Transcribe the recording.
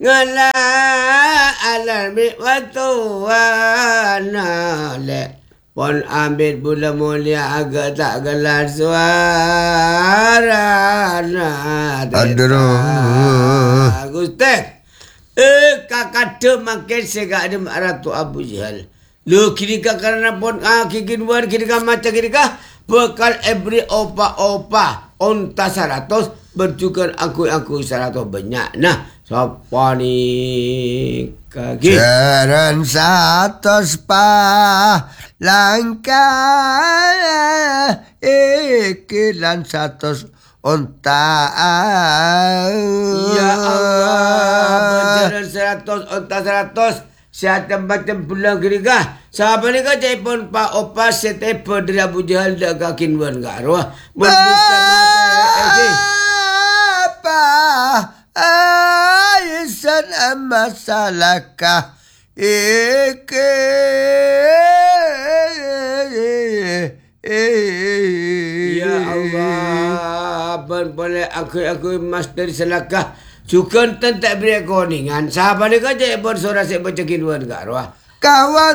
ngala alarmi watuana le pon ambil bulan mulia agak tak gelar suara na Gustek kakak tu makin segak ada Ratu Abu Jahal. Lu kiri karena pon kikin wan kiri macam kiri bekal every opa onta 100 bertukar aku 100 banyak. Nah, siapa ni kaki? Jaran 100 langkah ikilan 100 onta. Ya Allah, berjalan 100 onta 100. Siapa macam pulang kira siapa ni kau telefon Pak Opa setepa dari Abu Jahal dah kakin wan garwah. Berbisa mata apa aisan masalahkah iki ya Allah ban boleh aku master selakah sukan tak beri koningan siapa ni kau telefon suara saya baca kinuan garwah kawan